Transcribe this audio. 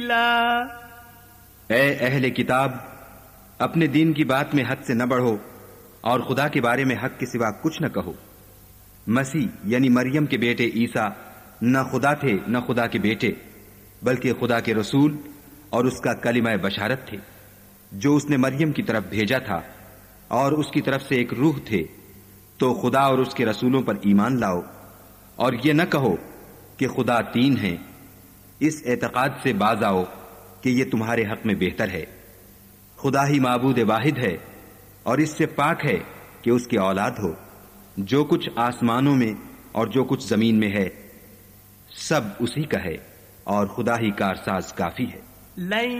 ए अहले किताब, अपने दीन की बात में हद से न बढ़ो और खुदा के बारे में हक के सिवा कुछ न कहो। मसीह यानी मरियम के बेटे ईसा न खुदा थे न खुदा के बेटे, बल्कि खुदा के रसूल और उसका कलिमा बशारत थे जो उसने मरियम की तरफ भेजा था, और उसकी तरफ से एक रूह थे। तो खुदा और उसके रसूलों पर ईमान लाओ और ये न कहो कि खुदा तीन हैं। इस एतकाद से बाज आओ कि ये तुम्हारे हक में बेहतर है। खुदा ही माबूद वाहिद है और इससे पाक है कि उसकी औलाद हो। जो कुछ आसमानों में और जो कुछ जमीन में है सब उसी का है और खुदा ही कारसाज काफी है।